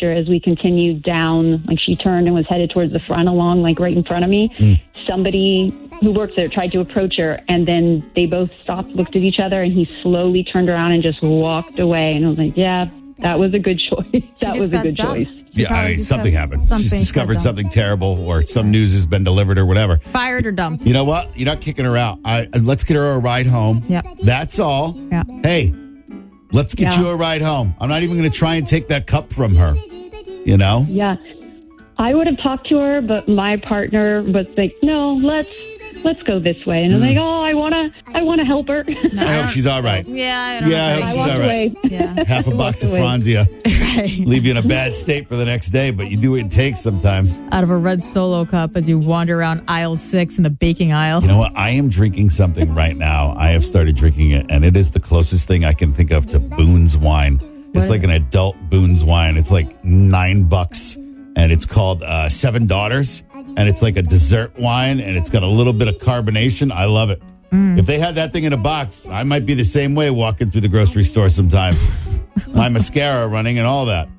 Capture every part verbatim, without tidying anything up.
her as we continued down. Like, she turned and was headed towards the front along, like, right in front of me. Mm. Somebody who works there tried to approach her, and then they both stopped, looked at each other, and he slowly turned around and just walked away. And I was like, yeah, that was a good choice. That was a good done. choice. Yeah, I mean, something happened. Something She's discovered something terrible, or some news has been delivered or whatever. Fired or dumped. You know what? You're not kicking her out. I, let's get her a ride home. Yep. That's all. Yeah. Hey, let's get Yeah. you a ride home. I'm not even going to try and take that cup from her. You know? Yeah. I would have talked to her, but my partner was like, no, let's let's go this way. And I'm like, oh, I want to I want to help her. No, I hope she's all right. Yeah, I don't Yeah, I know. hope I she's walked all right. away. Yeah. Half a box of away. Franzia. Right. Leave you in a bad state for the next day, but you do what it takes sometimes. Out of a red Solo cup as you wander around aisle six in the baking aisle. You know what? I am drinking something right now. I have started drinking it, and it is the closest thing I can think of to Boone's wine. It's What? like an adult Boone's wine. It's like nine bucks, and it's called uh, Seven Daughters, and it's like a dessert wine, and it's got a little bit of carbonation. I love it. Mm. If they had that thing in a box, I might be the same way walking through the grocery store sometimes. My mascara running and all that.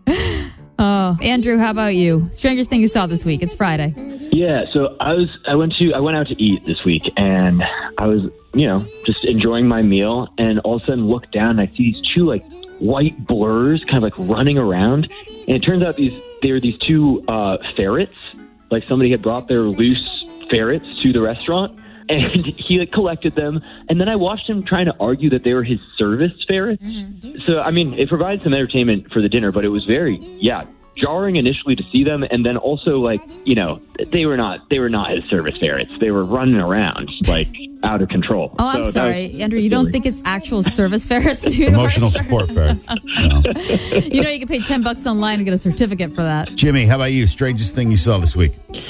Oh, Andrew, how about you? Strangest thing you saw this week. It's Friday. Yeah, so I was I went to I went out to eat this week, and I was you know just enjoying my meal, and all of a sudden look down and I see these two like white blurs kind of like running around, and it turns out these they were these two uh, ferrets. Like, somebody had brought their loose ferrets to the restaurant, and he like collected them, and then I watched him trying to argue that they were his service ferrets. Mm-hmm. So I mean, it provided some entertainment for the dinner, but it was very yeah. jarring initially to see them, and then also like you know they were not they were not his service ferrets. They were running around like out of control. Oh, I'm so sorry, was, Andrew. You don't think it's actual service ferrets? Emotional support ferrets. You know. You know, you can pay ten bucks online and get a certificate for that. Jimmy, how about you? Strangest thing you saw this week?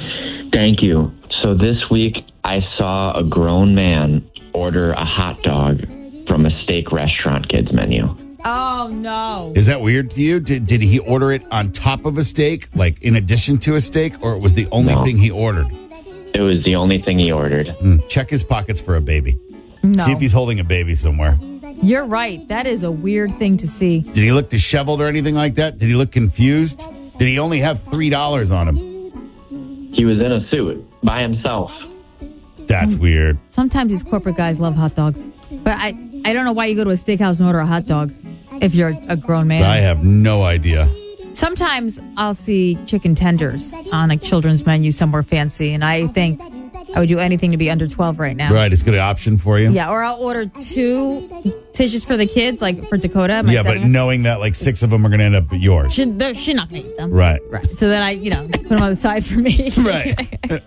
Thank you. So this week, I saw a grown man order a hot dog from a steak restaurant kids menu. Oh, no. Is that weird to you? Did, did he order it on top of a steak, like in addition to a steak, or it was the only No. thing he ordered? It was the only thing he ordered. Mm, check his pockets for a baby. No. See if he's holding a baby somewhere. You're right. That is a weird thing to see. Did he look disheveled or anything like that? Did he look confused? Did he only have three dollars on him? He was in a suit by himself. That's weird. Sometimes these corporate guys love hot dogs. But I, I don't know why you go to a steakhouse and order a hot dog if you're a grown man. I have no idea. Sometimes I'll see chicken tenders on a children's menu somewhere fancy, and I think I would do anything to be under twelve right now. Right, it's a good option for you. Yeah, or I'll order two dishes for the kids, like for Dakota. My Yeah, but seven- knowing that like six of them are going to end up at yours. She, they're- she's not going to eat them. Right. Right. So then I, you know, put them on the side for me. Right.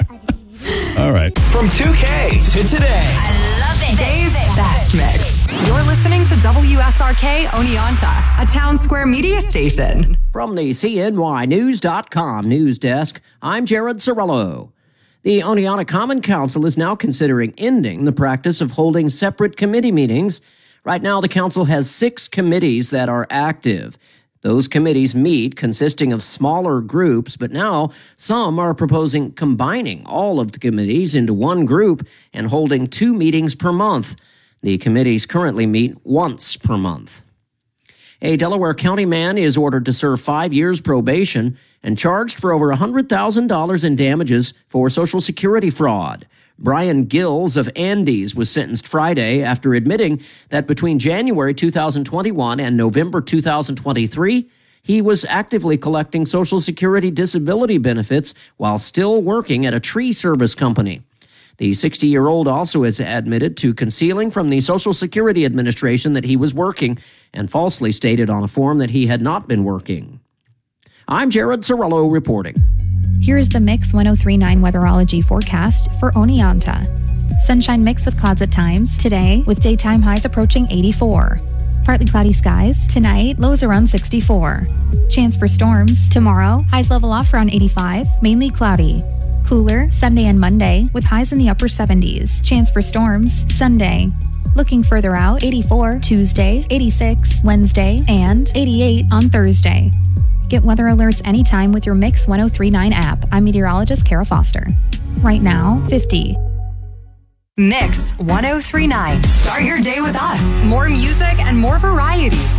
All right. From two K to today. I love it. Today's best mix. You're listening to W S R K Oneonta, a Town Square media station. From the C N Y News dot com news desk, I'm Jared Cirillo. The Oneonta Common Council is now considering ending the practice of holding separate committee meetings. Right now, the council has six committees that are active. Those committees meet consisting of smaller groups, but now some are proposing combining all of the committees into one group and holding two meetings per month. The committees currently meet once per month. A Delaware County man is ordered to serve five years probation and charged for over one hundred thousand dollars in damages for Social Security fraud. Brian Gills of Andes was sentenced Friday after admitting that between January two thousand twenty-one and November two thousand twenty-three, he was actively collecting Social Security disability benefits while still working at a tree service company. The sixty-year-old also has admitted to concealing from the Social Security Administration that he was working and falsely stated on a form that he had not been working. I'm Jared Cirillo reporting. Here is the Mix one oh three point nine weatherology forecast for Oneonta. Sunshine mixed with clouds at times today, with daytime highs approaching eighty-four. Partly cloudy skies tonight, lows around sixty-four. Chance for storms tomorrow, highs level off around eighty-five, mainly cloudy. Cooler Sunday and Monday, with highs in the upper seventies. Chance for storms Sunday. Looking further out, eighty-four Tuesday, eighty-six Wednesday, and eighty-eight on Thursday. Get weather alerts anytime with your Mix one oh three point nine app. I'm meteorologist Kara Foster. Right now, fifty. Mix one oh three point nine. Start your day with us. More music and more variety.